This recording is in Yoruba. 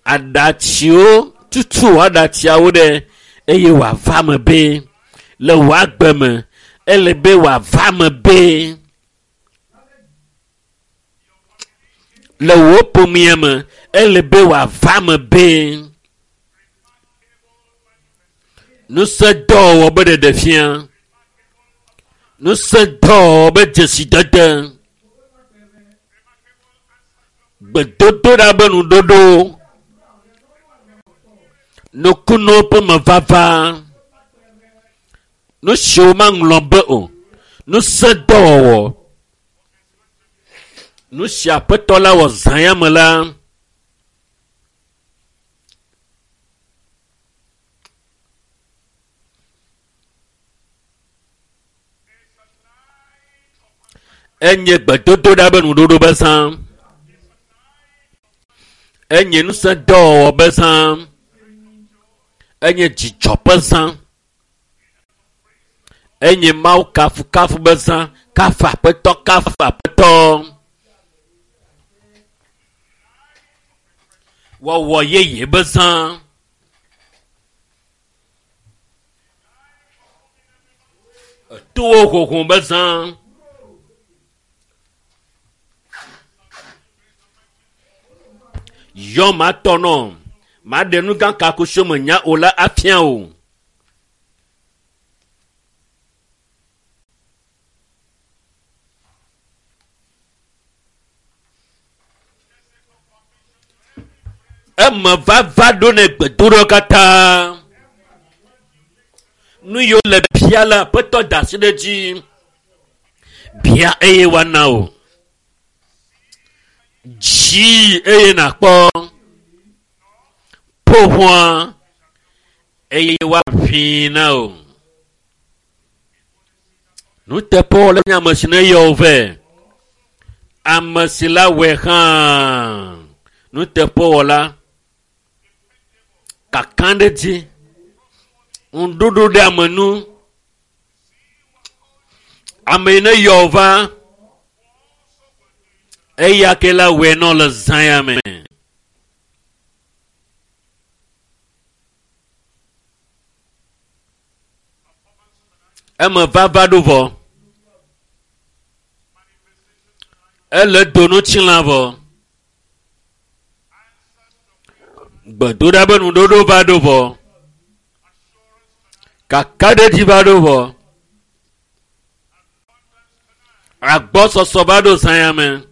Adatio tutu adatia wode eye wa vame be le wa gbeme ele be wa vame be le wo pomieme ele be wa vame be nous se do obe de defien nous se do obe jesi dede gbedodo da be nu dodo no kuno pe me vava no show man lombe o no se do no sia petola wo zanyamela enye gbedodo da be nu dodo besan enye no se do besan enye jichopesan enye mau kafu besan kafa peto wo ye besan tu ho besan yo ma tono ma de nu gan ka ko shomo nya ola afian o ma va donner gbeduro kata nu yo le piala peto dasideji bia eye wana o ji eye na po pohwa eye wa fina o nu te po le nya masine yo ve amasila we khan nu te po la kakande di undudu de amenu amene yova eya kela we no le zayame ema vava dovo ele dono chinlavo gbedoda benu dodo va dovo kakade di va dovo agbo soso va do zayame